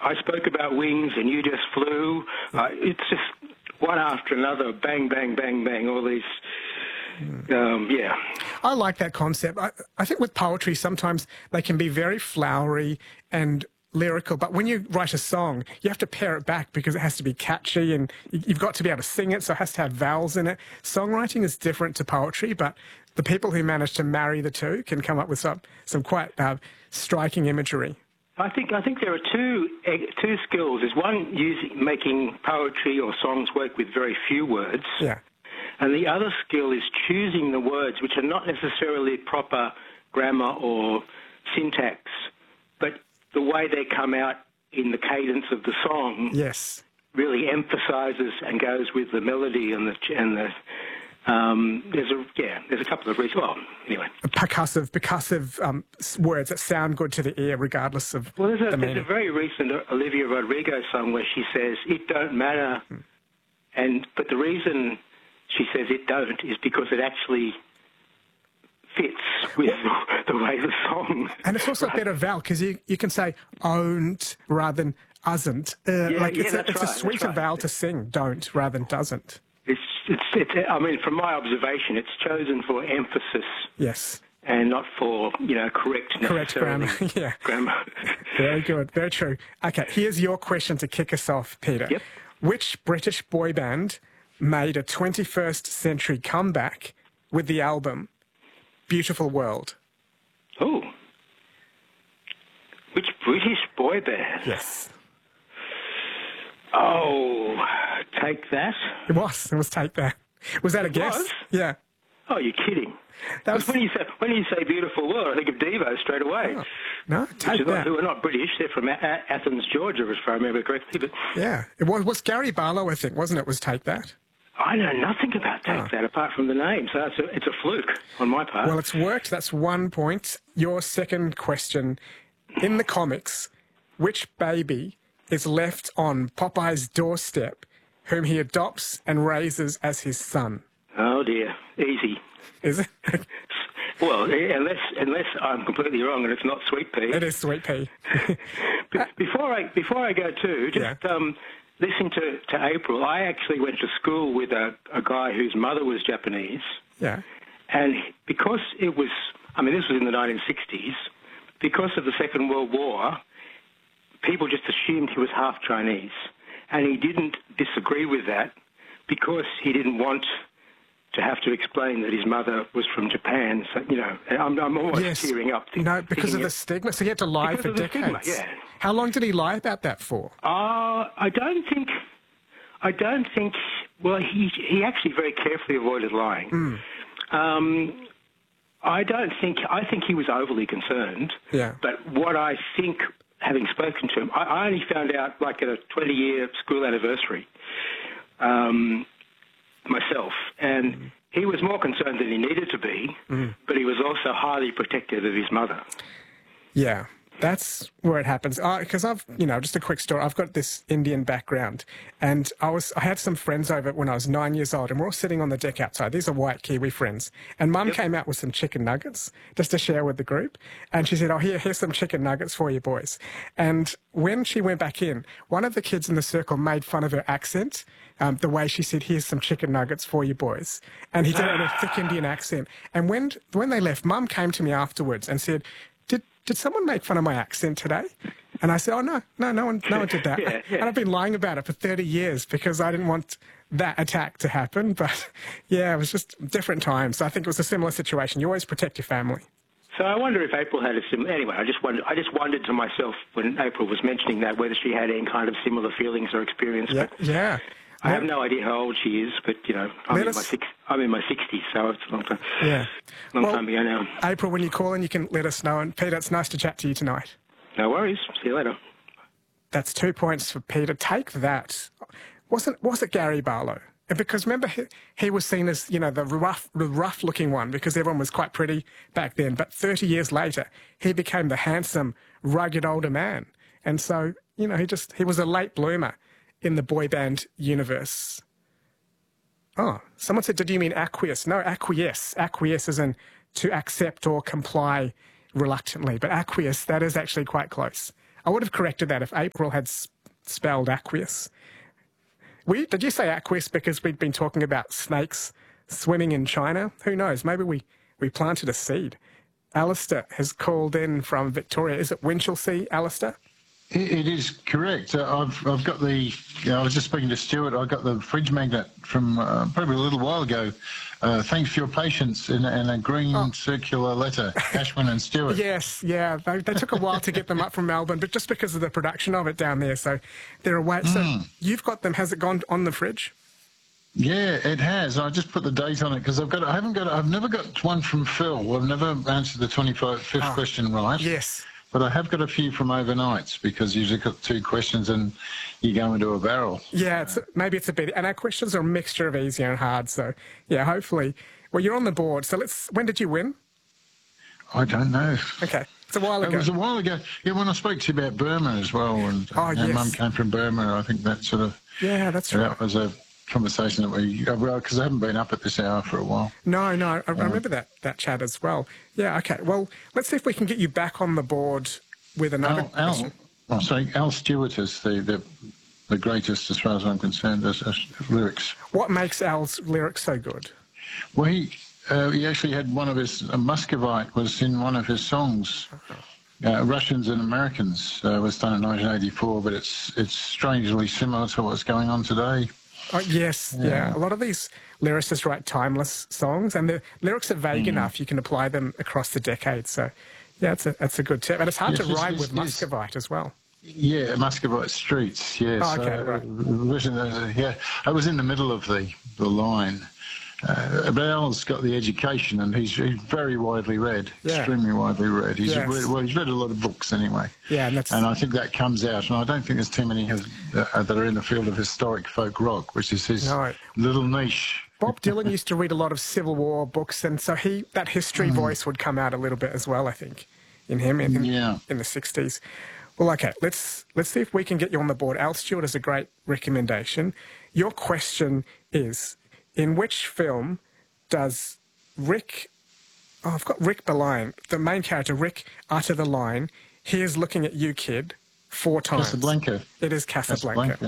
I spoke about wings and you just flew. It's just one after another, bang, bang, bang, bang, all these... yeah. I like that concept. I think with poetry, sometimes they can be very flowery and lyrical, but when you write a song, you have to pare it back because it has to be catchy and you've got to be able to sing it, so it has to have vowels in it. Songwriting is different to poetry, but the people who manage to marry the two can come up with some quite striking imagery. I think there are two skills. There's one making poetry or songs work with very few words. Yeah. And the other skill is choosing the words, which are not necessarily proper grammar or syntax, but the way they come out in the cadence of the song. Yes. Really emphasises and goes with the melody and the there's a couple of reasons. Well, anyway, percussive words that sound good to the ear, regardless of. Well, there's a very recent Olivia Rodrigo song where she says it don't matter, but the reason she says it don't is because it actually fits with the way the song. And it's also a better vowel because you can say owned rather than usn't. It's a sweeter vowel to sing don't rather than doesn't. It's. I mean, from my observation, it's chosen for emphasis. Yes. And not for, correctness. Correct grammar, yeah. Grammar. Very good, very true. Okay, here's your question to kick us off, Peter. Yep. Which British boy band made a 21st century comeback with the album Beautiful World? Oh. Which British boy band? Yes. Oh, Take That? It was Take That. Was that a guess? Was? Yeah. Oh, you're kidding. That was... when you say Beautiful World, I think of Devo straight away. Oh. No, Take That. Who are not British, they're from Athens, Georgia, if I remember correctly. But yeah, it was Gary Barlow, I think, wasn't it, was Take That? I know nothing about Take That apart from the name, so it's a fluke on my part. Well, it's worked. That's 1 point. Your second question. In the comics, which baby is left on Popeye's doorstep whom he adopts and raises as his son? Oh, dear. Easy. Is it? Well, unless I'm completely wrong and it's not Sweet Pea. It is Sweet Pea. Before I go to, listening to April, I actually went to school with a guy whose mother was Japanese. Yeah. And because this was in the 1960s, because of the Second World War, people just assumed he was half Chinese. And he didn't disagree with that because he didn't want to have to explain that his mother was from Japan. So, I'm almost tearing up. Because of the stigma. So he had to lie for decades. Stigma, yeah. How long did he lie about that for? I don't think. Well, he actually very carefully avoided lying. I think he was overly concerned. Yeah. But what I think, having spoken to him, I only found out like at a 20-year school anniversary myself, and he was more concerned than he needed to be, but he was also highly protective of his mother. Yeah. That's where it happens. Because just a quick story. I've got this Indian background, and I had some friends over when I was 9 years old, and we're all sitting on the deck outside. These are white Kiwi friends, and Mum came out with some chicken nuggets just to share with the group, and she said, "Oh, here's some chicken nuggets for you boys." And when she went back in, one of the kids in the circle made fun of her accent, the way she said, "Here's some chicken nuggets for you boys," and he did it in a thick Indian accent. And when they left, Mum came to me afterwards and said, Did someone make fun of my accent today? And I said, oh, no one did that. Yeah. And I've been lying about it for 30 years because I didn't want that attack to happen. But, yeah, it was just different times. I think it was a similar situation. You always protect your family. So I wonder if April had a similar... Anyway, I just wondered to myself when April was mentioning that whether she had any kind of similar feelings or experience. Yeah. I have no idea how old she is, but, I'm in my 60s, so it's a long time. Yeah. Long time ago now. April, when you call in, you can let us know. And, Peter, it's nice to chat to you tonight. No worries. See you later. That's 2 points for Peter. Take that. Was it Gary Barlow? Because remember, he was seen as, the rough-looking one because everyone was quite pretty back then. But 30 years later, he became the handsome, rugged older man. And so, he was a late bloomer in the boy band universe. Oh, someone said, did you mean acquiesce? No, acquiesce. Acquiesce as in to accept or comply reluctantly. But acquiesce, that is actually quite close. I would have corrected that if April had spelled aqueous. Did you say aqueous because we'd been talking about snakes swimming in China? Who knows? Maybe we planted a seed. Alistair has called in from Victoria. Is it Winchelsea, Alistair? It is correct. I've got the. I was just speaking to Stuart. I got the fridge magnet from probably a little while ago. Thanks for your patience in a green circular letter, Ashwin and Stuart. Yes, yeah. They took a while to get them up from Melbourne, but just because of the production of it down there, so they're away. So you've got them. Has it gone on the fridge? Yeah, it has. I just put the date on it because I've never got one from Phil. I've never answered the 25th question right. Yes. But I have got a few from overnights because you've usually got 2 questions and you go into a barrel. Yeah, maybe it's a bit. And our questions are a mixture of easy and hard. So, yeah, hopefully. Well, you're on the board. So when did you win? I don't know. Okay. It's a while ago. It was a while ago. Yeah, when I spoke to you about Burma as well. And yes. Mum came from Burma. I think that sort of... Yeah, that's right. That was a conversation that because I haven't been up at this hour for a while. No, I remember that chat as well. Yeah, okay. Well, let's see if we can get you back on the board with another question. Al Stewart is the greatest, as far as I'm concerned, as lyrics. What makes Al's lyrics so good? Well, he actually had one of his, Muscovite was in one of his songs. Russians and Americans was done in 1984, but it's strangely similar to what's going on today. Oh, yes, yeah. A lot of these lyricists write timeless songs, and the lyrics are vague enough. You can apply them across the decades. So, yeah, that's a good tip. And it's hard to rhyme with Muscovite as well. Yeah, Muscovite Streets, yes. Oh, okay, right. Yeah, I was in the middle of the line. But Al's got the education, and he's very widely read, extremely widely read. He's read a lot of books anyway. Yeah, and I think that comes out. And I don't think there's too many that are in the field of historic folk rock, which is his little niche. Bob Dylan used to read a lot of Civil War books, and so that history voice would come out a little bit as well, I think, in him in the 60s. Well, okay, let's see if we can get you on the board. Al Stewart is a great recommendation. Your question is, in which film does Rick... Oh, I've got Rick Belian, the main character, Rick, utter the line, "Here's looking at you, kid," 4 times. Casablanca. It is Casablanca.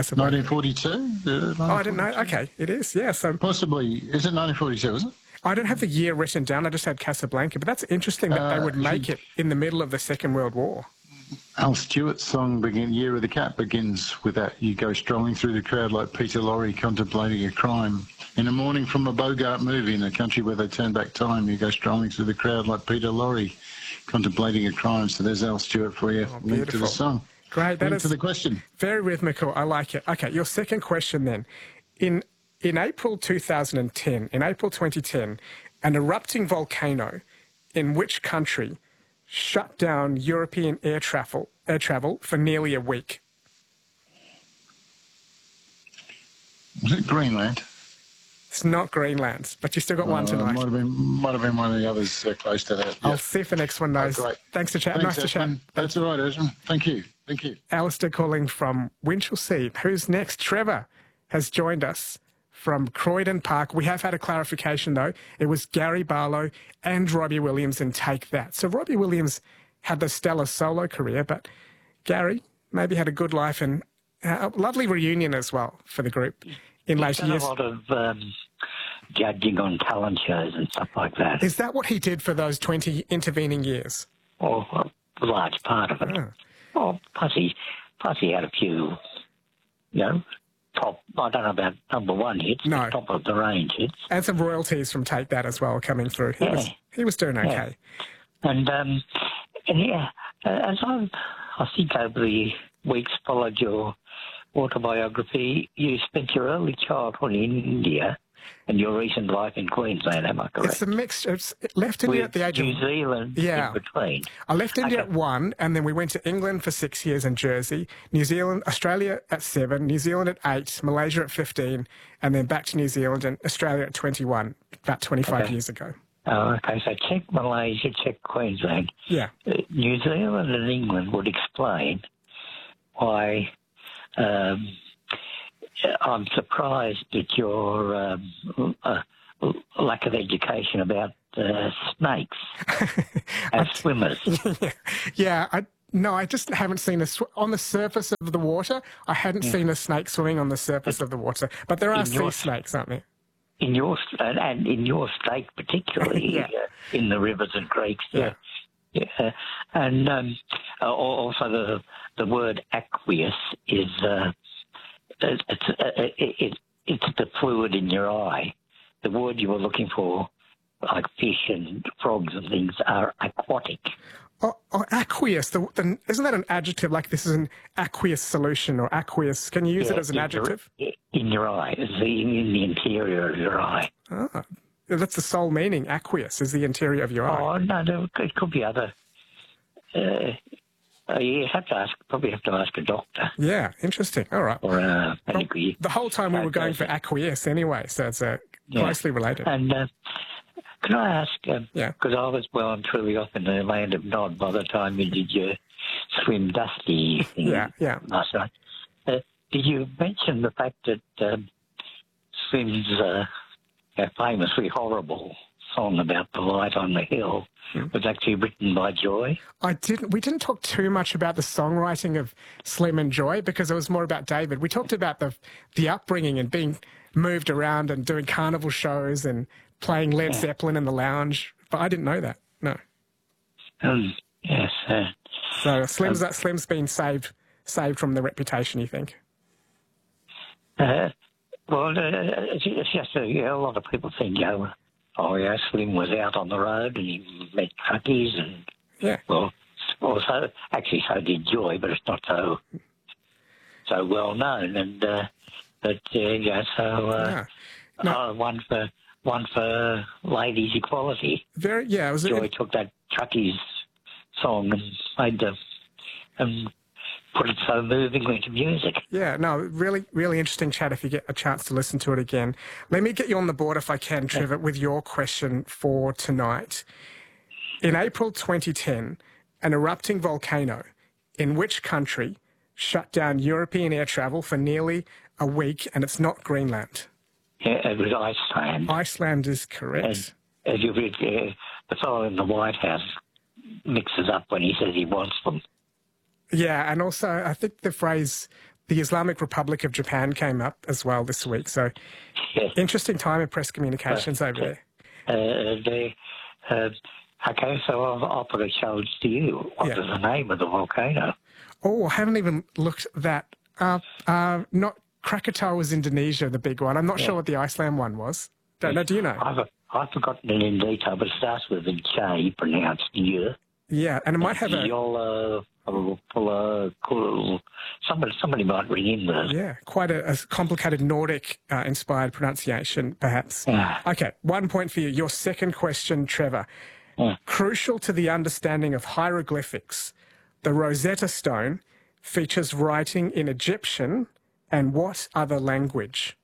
1942? Oh, I didn't know. Okay, it is, yeah. So possibly. Is it 1942, is it? I don't have the year written down. I just had Casablanca. But that's interesting that they would make it in the middle of the Second World War. Al Stewart's song, Year of the Cat, begins with that. You go strolling through the crowd like Peter Lorre contemplating a crime. In a morning from a Bogart movie in a country where they turn back time, you go strolling through the crowd like Peter Lorre contemplating a crime. So there's Al Stewart for you. Link to the song. Great. Link to the question. Very rhythmical. I like it. Okay, your second question then. In April 2010, in April 2010, an erupting volcano in which country shut down European air travel for nearly a week? Was it Greenland? It's not Greenland, but you still got one tonight. Might have been one of the others close to that. I'll see if the next one knows. Great. Thanks for chatting. Nice to chat. That's all right, Esmond. Thank you. Alistair calling from Winchelsea. Who's next? Trevor has joined us from Croydon Park. We have had a clarification, though. It was Gary Barlow and Robbie Williams in Take That. So Robbie Williams had the stellar solo career, but Gary maybe had a good life and a lovely reunion as well for the group in later years. A lot of judging on talent shows and stuff like that. Is that what he did for those 20 intervening years? Or a large part of it. Oh. Well, plus he had a few, top, I don't know about number one hits, but top of the range hits. And some royalties from Take That as well coming through. He was doing okay. And as I think over the weeks followed your autobiography, you spent your early childhood in India and your recent life in Queensland, am I correct? It's a mixture. It's left India at the age of... New Zealand in between. I left India at 1, and then we went to England for 6 years in Jersey, Australia at 7, New Zealand at 8, Malaysia at 15, and then back to New Zealand and Australia at 21, about 25 years ago. Oh, okay. So check Malaysia, check Queensland. Yeah. New Zealand and England would explain why... I'm surprised at your lack of education about snakes as swimmers. Yeah, No, I just haven't seen on the surface of the water. I hadn't seen a snake swimming on the surface of the water, but there are sea snakes, aren't there? In your state particularly, Yeah. In the rivers and creeks. Yeah. And also the word aqueous is it's the fluid in your eye. The word you were looking for, like fish and frogs and things, are aquatic. Oh, aqueous. Isn't that an adjective? Like this is an aqueous solution or aqueous. Can you use it as an adjective? In your eye, in the interior of your eye. Ah, that's the sole meaning. Aqueous is the interior of your eye. Oh no, it could be other. You probably have to ask a doctor. Yeah, interesting. All right. Or the whole time we were going for acquiesce anyway, so it's closely related. And can I ask? Yeah. Because I was well and truly off in the land of Nod by the time you did your swim dusty thing last night. Did you mention the fact that Swim's famously horrible song about the light on the hill was actually written by Joy? We didn't talk too much about the songwriting of Slim and Joy because it was more about David. We talked about the upbringing and being moved around and doing carnival shows and playing Led Zeppelin in the lounge, but I didn't know that. No. Yes. So Slim's been saved from the reputation, you think? It's just a lot of people think, Slim was out on the road and he met truckies and so did Joy, but it's not so well known. And one for ladies' equality. Joy took that truckies song and made and put it so movingly to music. Yeah, no, really, really interesting chat if you get a chance to listen to it again. Let me get you on the board if I can, Trevor, with your question for tonight. In April 2010, an erupting volcano in which country shut down European air travel for nearly a week, and it's not Greenland? Yeah, it was Iceland. Iceland is correct. As you read, the fellow in the White House mixes up when he says he wants them. Yeah, and also I think the phrase the Islamic Republic of Japan came up as well this week. So interesting time in press communications over there. Okay, so I'll put a challenge to you. What is the name of the volcano? Oh, I haven't even looked that up. Not Krakatoa was Indonesia, the big one. I'm not sure what the Iceland one was. Don't know. Do you know? I've forgotten it in detail, but it starts with a J, pronounced year. Yeah, and it might have somebody might ring in there. Yeah, quite a complicated Nordic-inspired pronunciation, perhaps. Yeah. Okay, 1 point for you. Your second question, Trevor. Yeah. Crucial to the understanding of hieroglyphics, the Rosetta Stone features writing in Egyptian and what other language?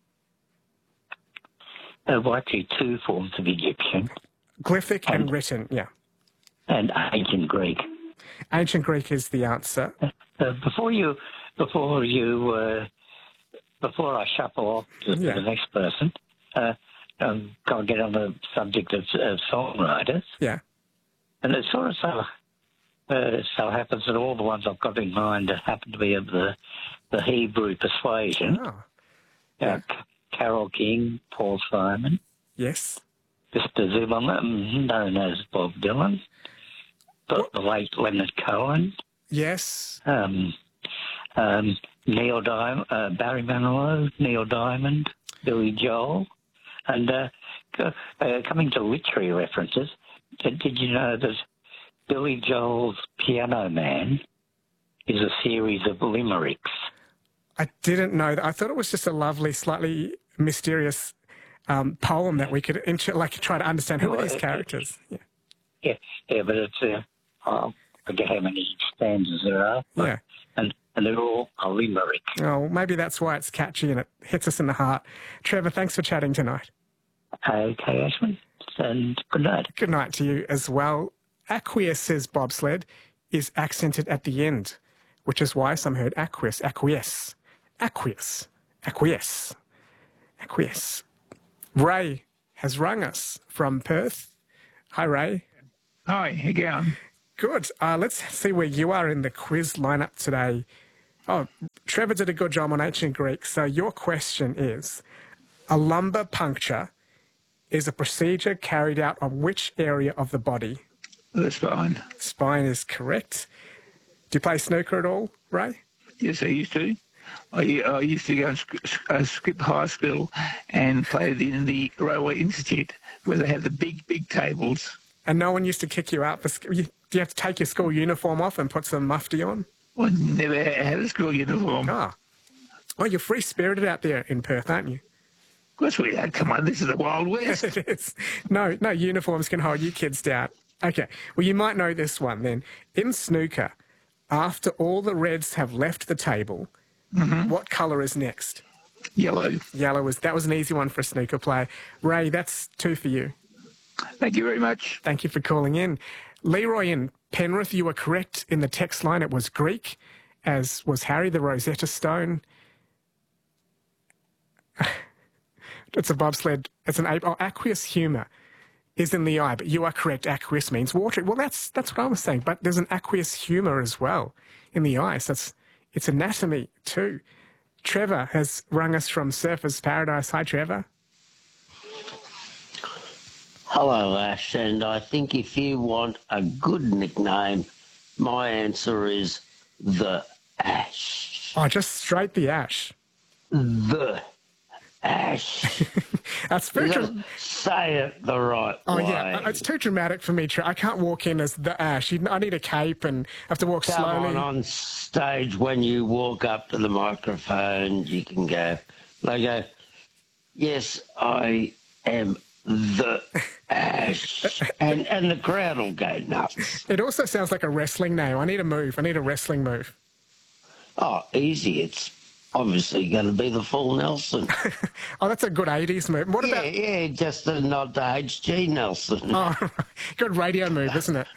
Actually, two forms of Egyptian. Glyphic and written, yeah. And ancient Greek. Ancient Greek is the answer. Before I shuffle off to the next person, I'll get on the subject of songwriters. Yeah. And it sort of so happens that all the ones I've got in mind happen to be of the Hebrew persuasion. Oh. Carole King, Paul Simon. Yes. Mr. Zimmerman, known as Bob Dylan. The late Leonard Cohen. Yes. Neil Diamond, Barry Manilow, Neil Diamond, Billy Joel. And coming to literary references, did you know that Billy Joel's Piano Man is a series of limericks? I didn't know that. I thought it was just a lovely, slightly mysterious poem that we could try to understand who are these characters. Yeah, but it's I forget how many stanzas there are. Yeah. And they're all a limerick. Oh, maybe that's why it's catchy and it hits us in the heart. Trevor, thanks for chatting tonight. Okay, Ashman, and good night. Good night to you as well. Aqueous, says Bobsled, is accented at the end, which is why some heard aqueous, acquiesce, acquiesce, acquiesce, acquiesce. Ray has rung us from Perth. Hi, Ray. Hi, how you going? Good. Let's see where you are in the quiz lineup today. Oh, Trevor did a good job on ancient Greek. So your question is, a lumbar puncture is a procedure carried out on which area of the body? The spine. Spine is correct. Do you play snooker at all, Ray? Yes, I used to. I used to go and skip high school and played in the Railway Institute where they have the big tables. And no one used to kick you out? Do you have to take your school uniform off and put some mufti on? I never had a school uniform. Ah. Well, you're free-spirited out there in Perth, aren't you? Of course we are. Come on, this is the Wild West. It is. No uniforms can hold you kids down. Okay, well, you might know this one then. In snooker, after all the reds have left the table, what colour is next? Yellow. That was an easy one for a snooker player. Ray, that's 2 for you. Thank you very much. Thank you for calling in. Leroy in Penrith, you were correct in the text line. It was Greek, as was Harry, the Rosetta Stone. It's a bobsled. It's an ape. Oh, aqueous humour is in the eye, but you are correct. Aqueous means water. Well, that's what I was saying. But there's an aqueous humour as well in the eye. So it's anatomy too. Trevor has rung us from Surfers Paradise. Hi, Trevor. Hello, Ash. And I think if you want a good nickname, my answer is the Ash. Oh, just straight the Ash. The Ash. That's very say it the right way. Yeah, it's too dramatic for me. I can't walk in as the Ash. I need a cape and have to walk slowly. On stage, when you walk up to the microphone, you can go, yes, I am the Ash. and the crowd will go nuts. It also sounds like a wrestling name. I need a move. I need a wrestling move. Oh, easy. It's obviously going to be the full Nelson. Oh, that's a good 80s move. What about... Yeah, just a nod to H.G. Nelson. Oh, good radio move, isn't it?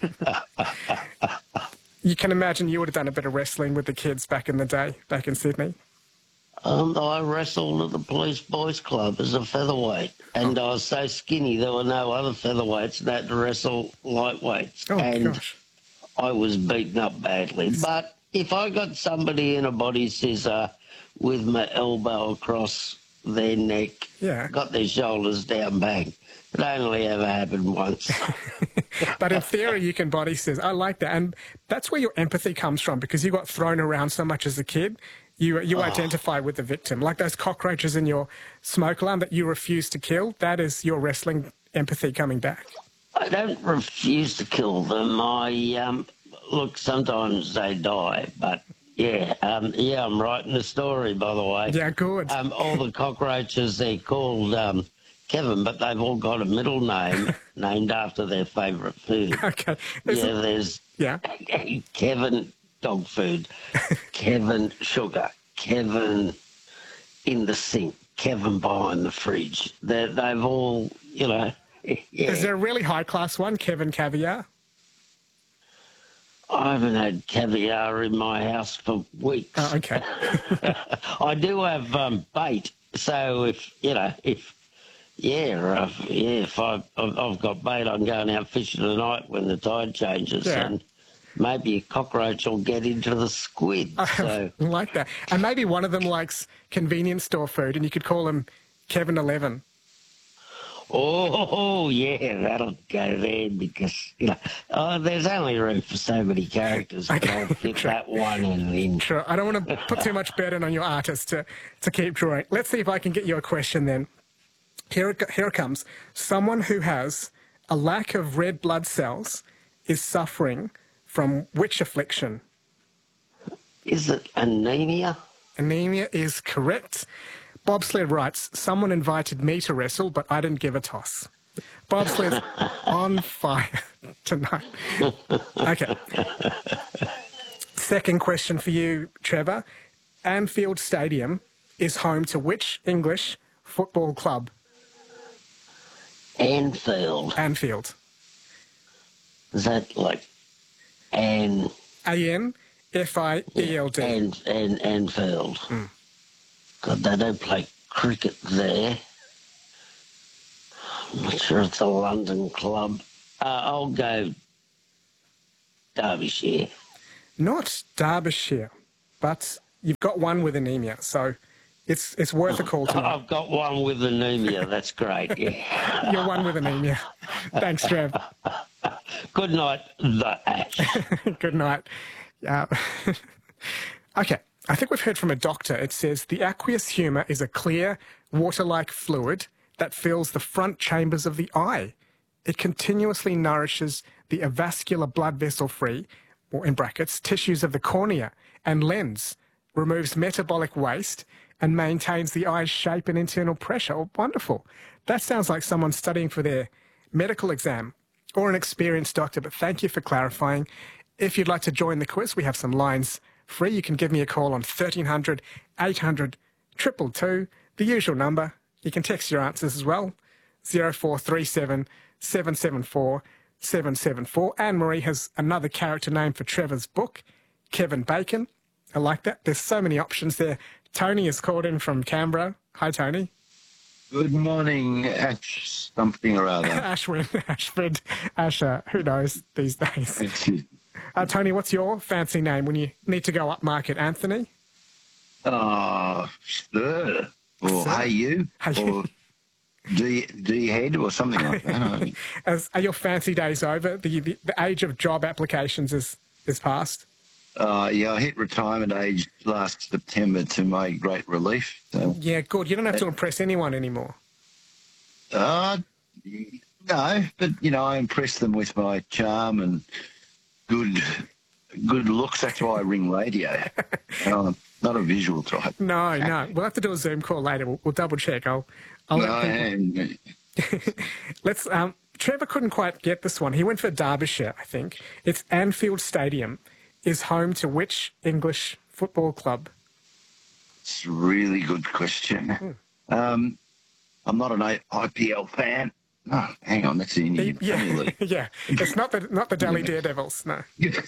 You can imagine you would have done a bit of wrestling with the kids back in the day, back in Sydney. I wrestled at the Police Boys Club as a featherweight, and I was so skinny there were no other featherweights and had to wrestle lightweights. Gosh. I was beaten up badly. But if I got somebody in a body scissor with my elbow across their neck, got their shoulders down, bang. It only ever happened once. But in theory, you can body scissor. I like that. And that's where your empathy comes from, because you got thrown around so much as a kid. You identify with the victim. Like those cockroaches in your smoke alarm that you refuse to kill, that is your wrestling empathy coming back. I don't refuse to kill them. Look, sometimes they die, but I'm writing the story, by the way. Yeah, good. All the cockroaches, they're called Kevin, but they've all got a middle name named after their favourite food. Okay. There's Kevin dog food, Kevin sugar, Kevin in the sink, Kevin behind the fridge. They've all, Is there a really high-class one, Kevin Caviar? I haven't had caviar in my house for weeks. Oh, okay. I do have bait, so if I've got bait, I'm going out fishing tonight when the tide changes, and maybe a cockroach will get into the squid. So. I like that. And maybe one of them likes convenience store food, and you could call him Kevin 11. Oh, yeah, that'll go there because, there's only room for so many characters, but I'll fit that one in. Sure, I don't want to put too much burden on your artist to keep drawing. Let's see if I can get you a question then. Here it comes. Someone who has a lack of red blood cells is suffering from which affliction? Is it anemia? Anemia is correct. Bobsled writes, someone invited me to wrestle, but I didn't give a toss. Bobsled's on fire tonight. Okay. Second question for you, Trevor. Anfield Stadium is home to which English football club? Anfield. Is that like Anfield? Anfield. God, they don't play cricket there. I'm not sure it's a London club. I'll go Derbyshire. Not Derbyshire, but you've got one with anemia, so it's worth a call to. I've got one with anemia. That's great. Yeah. You're one with anemia. Thanks, Trev. Good night, the Ash. Good night. Okay, I think we've heard from a doctor. It says the aqueous humour is a clear, water-like fluid that fills the front chambers of the eye. It continuously nourishes the avascular blood vessel-free, or in brackets, tissues of the cornea and lens, removes metabolic waste, and maintains the eye's shape and internal pressure. Oh, wonderful. That sounds like someone studying for their medical exam or an experienced doctor, but thank you for clarifying. If you'd like to join the quiz, we have some lines free. You can give me a call on 1300 800 222, the usual number. You can text your answers as well, 0437 774 774. Anne-Marie has another character name for Trevor's book, Kevin Bacon. I like that. There's so many options there. Tony has called in from Canberra. Hi, Tony. Good morning, Ash something or other. Ashwin, Ashford, Asher, who knows these days. Tony, what's your fancy name when you need to go upmarket? Anthony? Sir. Or Sir. Hey You. Hey You. Or D Head or something like that. Are your fancy days over? The age of job applications is past? Yeah, I hit retirement age last September to my great relief. So. Yeah, good. You don't have to impress anyone anymore. No, but, I impress them with my charm and good looks. That's why I ring radio. Not a visual type. No. We'll have to do a Zoom call later. We'll double check. I'll Let's. Trevor couldn't quite get this one. He went for Derbyshire, I think. It's Anfield Stadium is home to which English football club? It's a really good question. I'm not an IPL fan. No, hang on, that's the Indian Premier League. Yeah, it's not the Delhi Daredevils, no.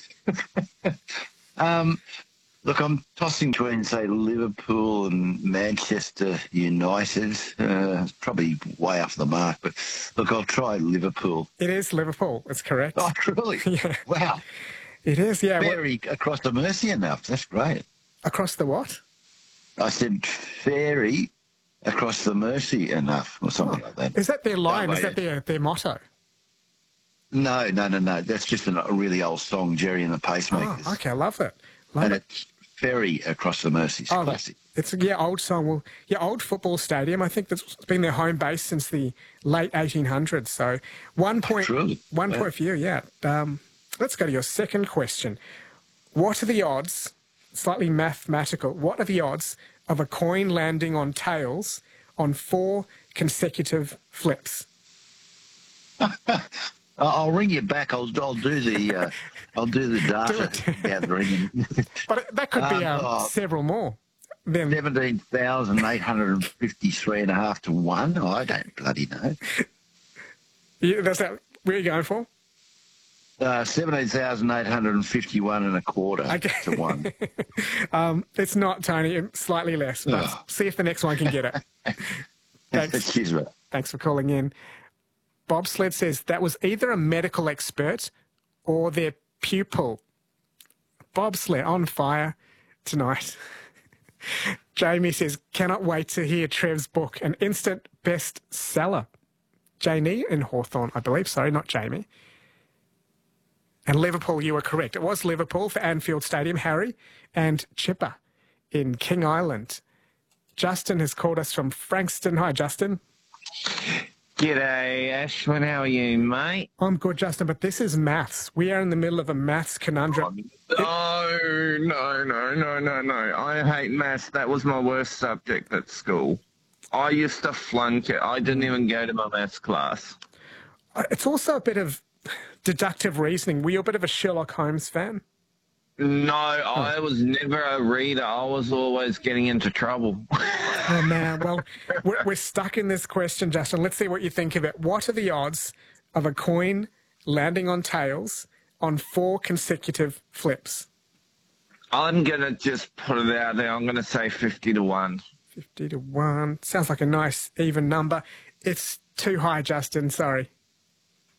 Look, I'm tossing between, say, Liverpool and Manchester United. It's probably way off the mark, but look, I'll try Liverpool. It is Liverpool, it's correct. Oh, really? Yeah. Wow. It is, yeah. Ferry across the Mersey enough. That's great. Across the what? I said ferry across the Mersey enough or something like that. Is that their line? Is that their motto? No. That's just a really old song, Jerry and the Pacemakers. Oh, okay, I love it. It's ferry across the Mersey. It's classic. It's old song. Well, old football stadium. I think that's been their home base since the late 1800s. So 1 point, Truly. 1 point for you, yeah. Let's go to your second question. What are the odds, slightly mathematical, what are the odds of a coin landing on tails on 4 consecutive flips? I'll ring you back. I'll do the data gathering. But that could be several more. 17,853.5 to 1. I don't bloody know. That's that. Where are you going for? 17,851.25 to 1. It's not, Tony. Slightly less. But see if the next one can get it. Thanks. Cheers, mate. Thanks for calling in. Bobsled says that was either a medical expert or their pupil. Bobsled on fire tonight. Jamie says, cannot wait to hear Trev's book, an instant bestseller. Janie in Hawthorne, I believe. Sorry, not Jamie. And Liverpool, you were correct. It was Liverpool for Anfield Stadium, Harry, and Chipper in King Island. Justin has called us from Frankston. Hi, Justin. G'day, Ashwin. How are you, mate? I'm good, Justin, but this is maths. We are in the middle of a maths conundrum. Oh, no. I hate maths. That was my worst subject at school. I used to flunk it. I didn't even go to my maths class. It's also a bit of deductive reasoning. Were you a bit of a Sherlock Holmes fan? No, I was never a reader. I was always getting into trouble. Oh, man. Well, we're stuck in this question, Justin. Let's see what you think of it. What are the odds of a coin landing on tails on 4 consecutive flips? I'm going to just put it out there. I'm going to say 50 to 1. 50 to 1. Sounds like a nice even number. It's too high, Justin. Sorry.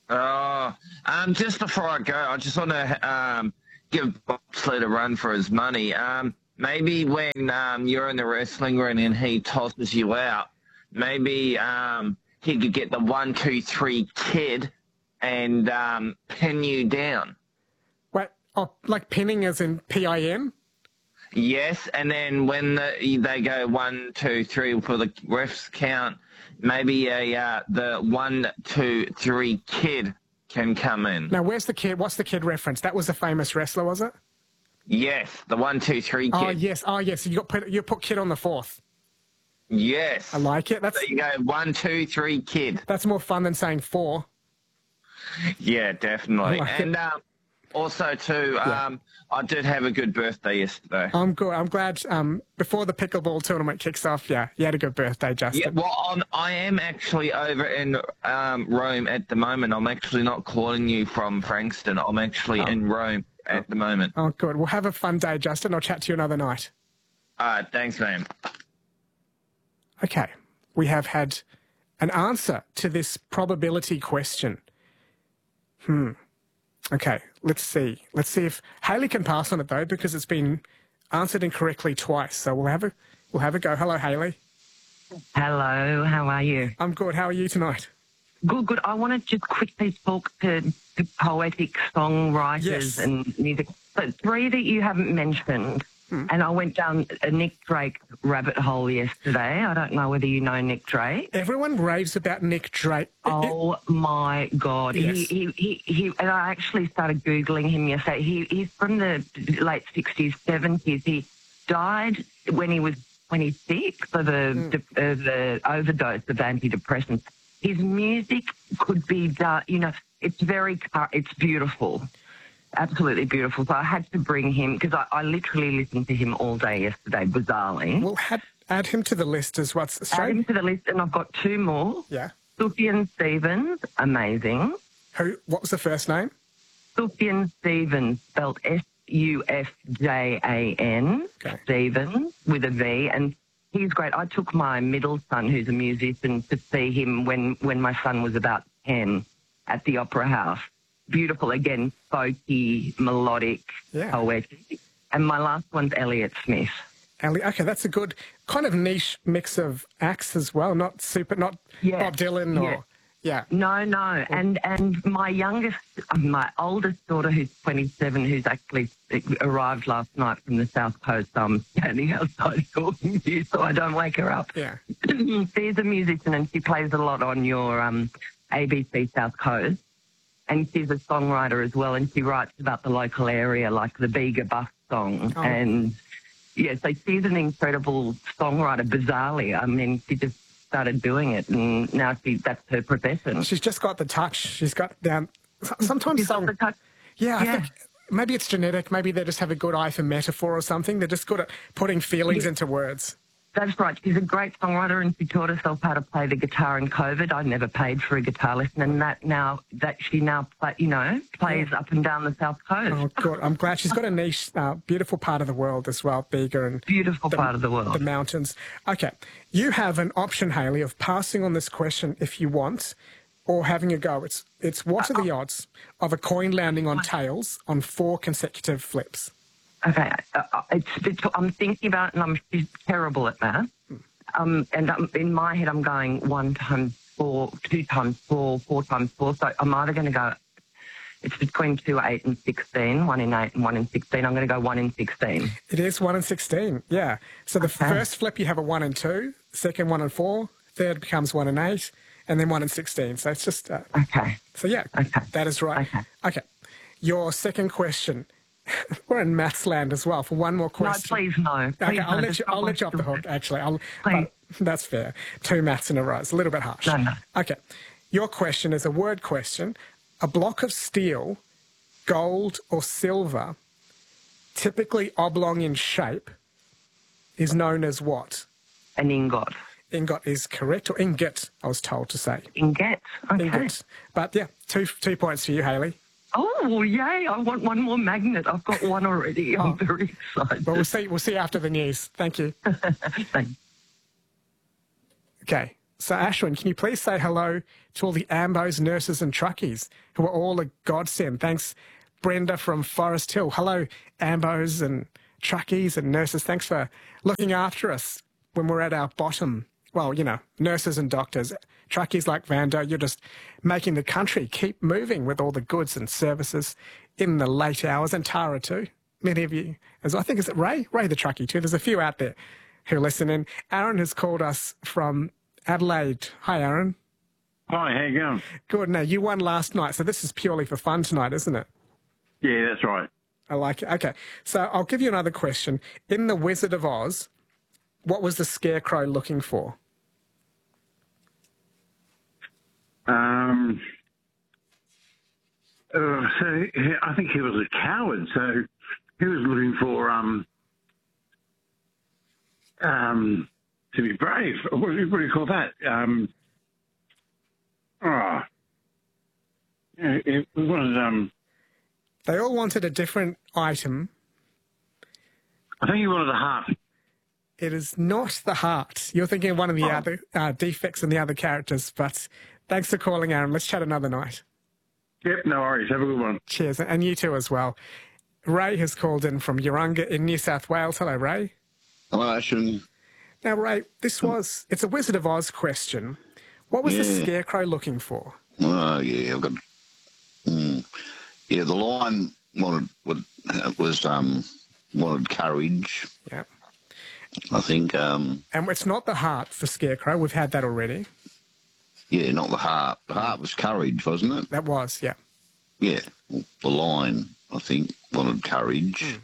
Just before I go, I just want to give Bobsled a run for his money. Maybe when you're in the wrestling ring and he tosses you out, maybe he could get the 1, 2, 3 kid and pin you down. What? Oh, like pinning as in PIN? Yes, and then when they go 1, 2, 3 for the refs count, maybe the 1, 2, 3 kid can come in. Now, where's the kid? What's the kid reference? That was a famous wrestler, was it? Yes, the 1, 2, 3 kid. Oh yes. You put kid on the 4th. Yes, I like it. So you go 1, 2, 3 kid. That's more fun than saying 4. Yeah, definitely. And also too, I did have a good birthday yesterday. I'm good. I'm glad. Before the pickleball tournament kicks off, you had a good birthday, Justin. Yeah, well, I am actually over in Rome at the moment. I'm actually not calling you from Frankston. I'm actually in Rome at the moment. Oh, good. Well, have a fun day, Justin. I'll chat to you another night. All right, thanks, man. Okay, we have had an answer to this probability question. Okay, let's see. Let's see if Hayley can pass on it though, because it's been answered incorrectly twice. So we'll have a go. Hello, Hayley. Hello, how are you? I'm good. How are you tonight? Good. I want to just quickly talk to the poetic songwriters and music. But 3 that you haven't mentioned. And I went down a Nick Drake rabbit hole yesterday. I don't know whether you know Nick Drake. Everyone raves about Nick Drake. Oh my God! Yes. He and I actually started Googling him yesterday. He's from the late 60s, 70s. He died when he was 26 of the overdose of antidepressants. His music could be done. It's beautiful. Absolutely beautiful. So I had to bring him because I literally listened to him all day yesterday, bizarrely. Well, add him to the list as what's straight. Add him to the list, and I've got 2 more. Yeah. Sufjan Stevens, amazing. What was the first name? Sufjan Stevens, spelled Sufjan. Okay. Stevens with a V, and he's great. I took my middle son, who's a musician, to see him when my son was about 10 at the Opera House. Beautiful, again, folky, melodic, poetic. And my last one's Elliott Smith. Okay, that's a good kind of niche mix of acts as well. Not Bob Dylan or... Yeah. No. And my oldest daughter, who's 27, who's actually arrived last night from the South Coast, I'm standing outside talking to you so I don't wake her up. Yeah. She's a musician and she plays a lot on your ABC South Coast. And she's a songwriter as well, and she writes about the local area, like the Bega Bus song. Oh. And, so she's an incredible songwriter, bizarrely. I mean, she just started doing it, and now that's her profession. She's just got the touch. She's got down... Sometimes got the touch. I think maybe it's genetic. Maybe they just have a good eye for metaphor or something. They're just good at putting feelings into words. That's right. She's a great songwriter, and she taught herself how to play the guitar in COVID. I never paid for a guitar lesson, and she plays up and down the South Coast. Oh, good. I'm glad she's got a niche, beautiful part of the world as well, Bega and beautiful part of the world, the mountains. Okay, you have an option, Hayley, of passing on this question if you want, or having a go. It's what are the odds of a coin landing on tails on 4 consecutive flips? Okay, I'm thinking about it, and I'm terrible at math. And in my head, I'm going 1 times 4, 2 times 4, 4 times 4. So I'm either going to go, it's between 2, 8 and 16, 1 in 8 and 1 in 16. I'm going to go 1 in 16. It is 1 in 16, yeah. So the first flip, you have a 1 in 2, second 1 in 4, third becomes 1 in 8, and then 1 in 16. So it's just... okay. So, that is right. Okay. Your second question... We're in maths land as well for one more question. No, please no. Okay, I'll let you off the hook, actually. That's fair. 2 maths in a row. It's a little bit harsh. No. Okay. Your question is a word question. A block of steel, gold or silver, typically oblong in shape, is known as what? An ingot. Ingot is correct, or ingot, I was told to say. Ingot. Okay. Ingot. But, 2 points for you, Hayley. Oh, yay. I want one more magnet. I've got one already. I'm very excited. Well, we'll see after the news. Thank you. Thanks. Okay. So, Ashwin, can you please say hello to all the AMBOs, nurses and truckies who are all a godsend? Thanks, Brenda from Forest Hill. Hello, AMBOs and truckies and nurses. Thanks for looking after us when we're at our bottom. Well, you know, nurses and doctors. Truckies like Vando, you're just making the country keep moving with all the goods and services in the late hours. And Tara too. Many of you, as I think, is it Ray? Ray the truckie too. There's a few out there who listen in. Aaron has called us from Adelaide. Hi, Aaron. Hi, how you going? Good. Now, you won last night, so this is purely for fun tonight, isn't it? Yeah, that's right. I like it. Okay, so I'll give you another question. In The Wizard of Oz, what was the Scarecrow looking for? So I think he was a coward, so he was looking for to be brave. What do you call that? It was They all wanted a different item. I think he wanted a heart. It is not the heart. You're thinking of one of the other defects in the other characters, but thanks for calling, Aaron. Let's chat another night. Yep, no worries. Have a good one. Cheers, and you too as well. Ray has called in from Urunga in New South Wales. Hello, Ray. Hello, Ashwin. Now, Ray, it's a Wizard of Oz question. What was the Scarecrow looking for? Oh, yeah, I've got... the lion wanted courage. Yeah. I think... and it's not the heart for Scarecrow. We've had that already. Yeah, not the heart. The heart was courage, wasn't it? That was, yeah. Yeah. Well, the lion, I think, wanted courage.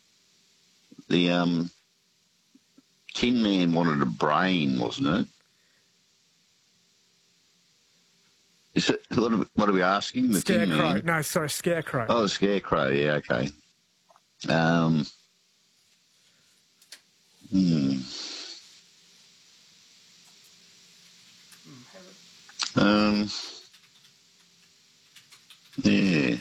The Tin Man wanted a brain, wasn't it? Is it what are we asking? The Scarecrow. Tin Man? No, sorry, Scarecrow. Oh, Scarecrow, yeah, okay. Yeah.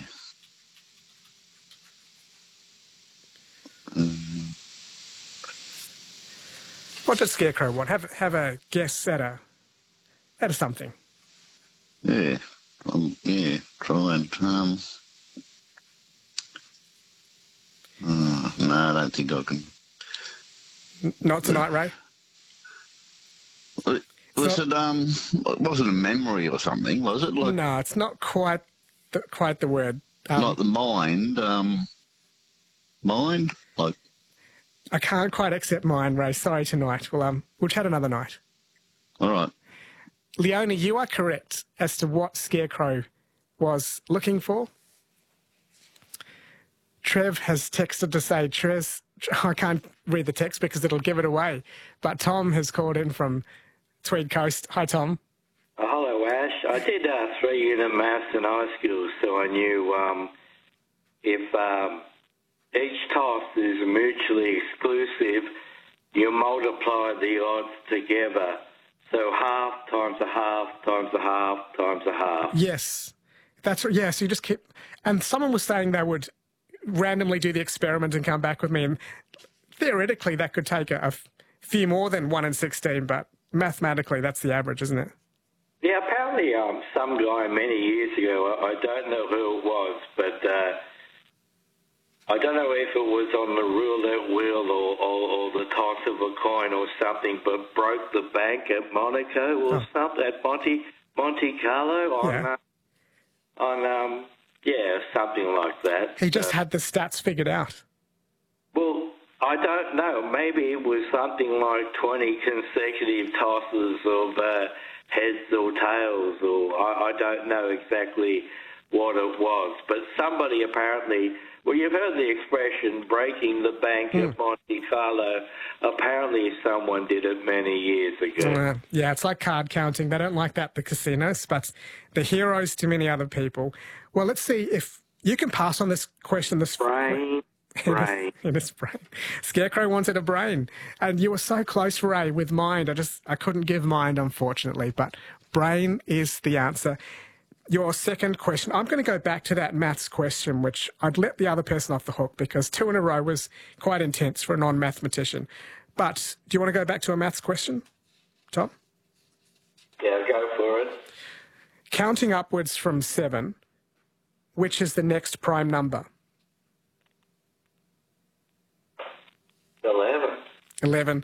What does Scarecrow want? Have a guess at a something. Yeah. Try and no, I don't think I can. Not tonight, Ray. Was it a memory or something? Was it like? No, it's not quite the word. Like the mind. Mind, like. I can't quite accept mine, Ray. Sorry tonight. We'll chat another night. All right. Leonie, you are correct as to what Scarecrow was looking for. Trev has texted to say, I can't read the text because it'll give it away, but Tom has called in from Tweed Coast. Hi, Tom. Hello, Ash. I did 3-unit maths in high school, so I knew if each toss is mutually exclusive, you multiply the odds together. So half times a half times a half times a half. Yes, that's right. Yeah, so you just keep... And someone was saying they would randomly do the experiment and come back with me, and theoretically that could take a few more than 1 in 16, but mathematically that's the average, isn't it? Yeah, apparently some guy many years ago, I don't know who it was, but I don't know if it was on the roulette wheel or the toss of a coin or something, but broke the bank at Monaco or something, at Monte Carlo on something like that. He just had the stats figured out. Well, I don't know. Maybe it was something like 20 consecutive tosses of heads or tails, or I don't know exactly what it was. But somebody apparently, well, you've heard the expression breaking the bank at Monte Carlo. Apparently someone did it many years ago. Yeah, it's like card counting. They don't like that, the casinos, but the heroes to many other people. Well, let's see if you can pass on this question. Brain. In his brain. Scarecrow wanted a brain. And you were so close, Ray, with mind. I couldn't give mind, unfortunately, but brain is the answer. Your second question, I'm going to go back to that maths question, which I'd let the other person off the hook because 2 in a row was quite intense for a non-mathematician. But do you want to go back to a maths question, Tom? counting upwards from 7, which is the next prime number? 11. 11.